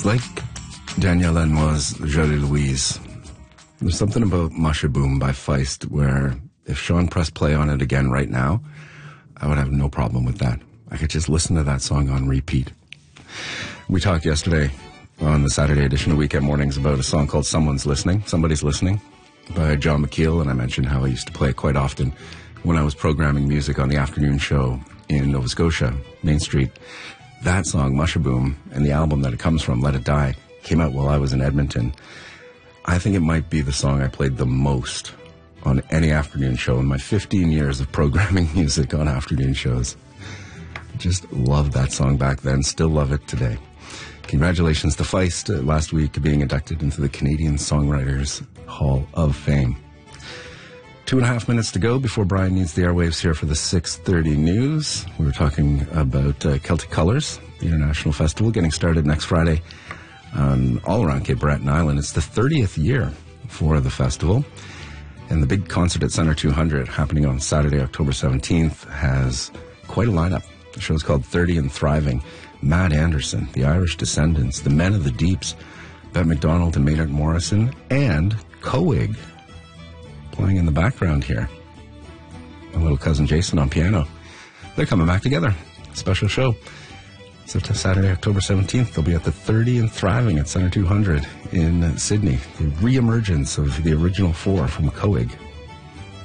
It's like Daniel Lanois' Jolie Louise. There's something about Musha Boom by Feist where if Sean pressed play on it again right now, I would have no problem with that. I could just listen to that song on repeat. We talked yesterday on the Saturday edition of Weekend Mornings about a song called Somebody's Listening by John McKeel, and I mentioned how I used to play it quite often when I was programming music on the afternoon show in Nova Scotia, Main Street. That song, Musha Boom, and the album that it comes from, Let It Die, came out while I was in Edmonton. I think it might be the song I played the most on any afternoon show in my 15 years of programming music on afternoon shows. Just loved that song back then, still love it today. Congratulations to Feist last week being inducted into the Canadian Songwriters Hall of Fame. 2.5 minutes to go before Brian needs the airwaves here for the 6:30 news. We were talking about Celtic Colours, the international festival, getting started next Friday all around Cape Breton Island. It's the 30th year for the festival, and the big concert at Centre 200 happening on Saturday, October 17th has quite a lineup. The show's called 30 and Thriving. Matt Anderson, the Irish Descendants, the Men of the Deeps, Bette McDonald and Maynard Morrison, and Coig playing in the background here. My little cousin Jason on piano. They're coming back together. Special show. So Saturday, October 17th, they'll be at the 30 and Thriving at Centre 200 in Sydney. The re-emergence of the original four from Coig.